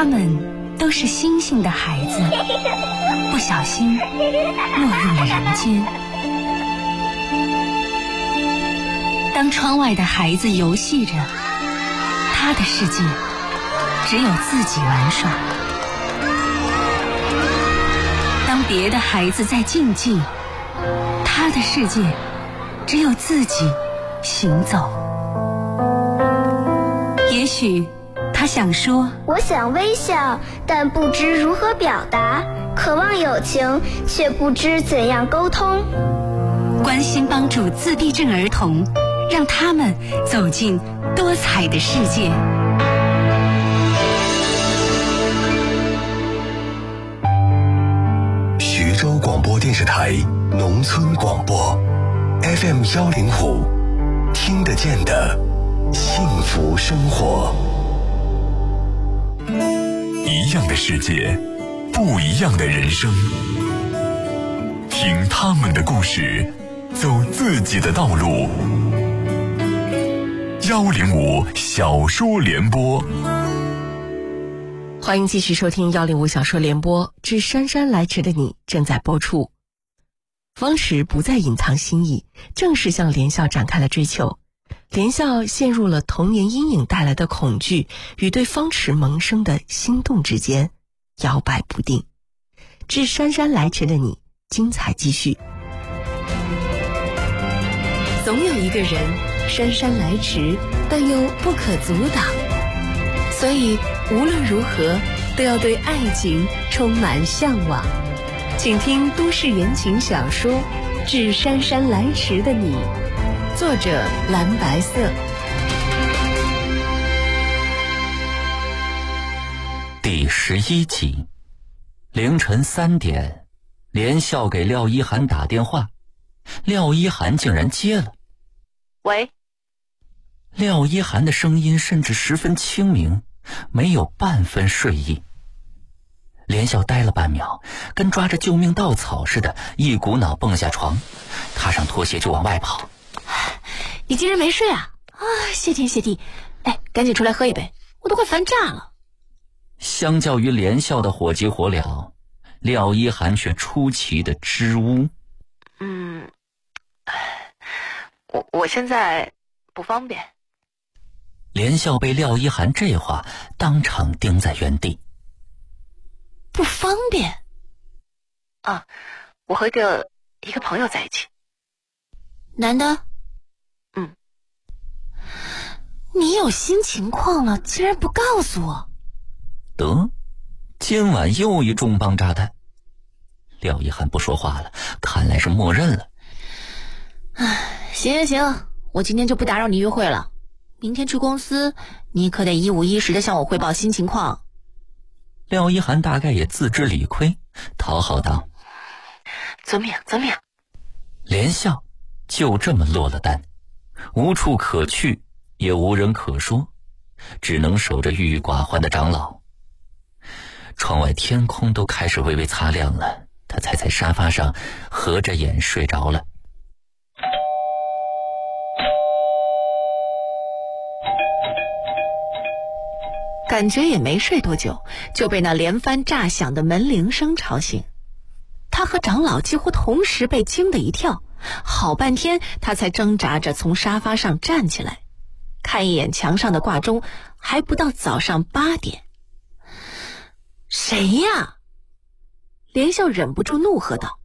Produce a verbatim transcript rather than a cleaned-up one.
他们都是星星的孩子，不小心落入了人间。当窗外的孩子游戏着，他的世界只有自己玩耍；当别的孩子在竞技，他的世界只有自己行走。也许他想说， 我想微笑，但不知如何表达；渴望友情，却不知怎样沟通。 关心帮助自闭症儿童，让他们走进多彩的世界。 徐州广播电视台农村广播 F M 幺零五，听得见的幸福生活。一样的世界，不一样的人生。听他们的故事，走自己的道路。幺零五小说联播， 欢迎继续收听幺零五小说联播。致姗姗来迟的你正在播出。方池不再隐藏心意，正式向连笑展开了追求。连笑陷入了童年阴影带来的恐惧与对方池萌生的心动之间，摇摆不定。致姗姗来迟的你，精彩继续。总有一个人姗姗来迟，但又不可阻挡，所以无论如何都要对爱情充满向往。请听都市言情小说《致姗姗来迟的你》，作者蓝白色。 第十一集。凌晨三点，连笑给廖一涵打电话，廖一涵竟然接了。 喂。 廖一涵的声音甚至十分清明，没有半分睡意。连笑呆了半秒，跟抓着救命稻草似的，一股脑蹦下床，踏上拖鞋就往外跑。 你竟然没睡啊？啊，谢天谢地！哎，赶紧出来喝一杯，我都快烦炸了。 相较于连笑的火急火燎，廖一涵却出奇的支吾。 嗯，我我现在不方便。 连笑被廖一涵这话当场钉在原地。 不方便？啊，我和一个一个朋友在一起。男的？嗯。你有新情况了，竟然不告诉我。 得，今晚又一重磅炸弹。廖一涵不说话了，看来是默认了。 唉，行行行，我今天就不打扰你约会了。明天去公司，你可得一五一十的向我汇报新情况。 廖一涵大概也自知理亏，讨好道： 遵命遵命。 连笑就这么落了单，无处可去，也无人可说，只能守着郁郁寡欢的长老。窗外天空都开始微微擦亮了，他才在沙发上合着眼睡着了。 感觉也没睡多久，就被那连番炸响的门铃声吵醒。他和长老几乎同时被惊得一跳，好半天他才挣扎着从沙发上站起来，看一眼墙上的挂钟，还不到早上八点。谁呀？连笑忍不住怒喝道：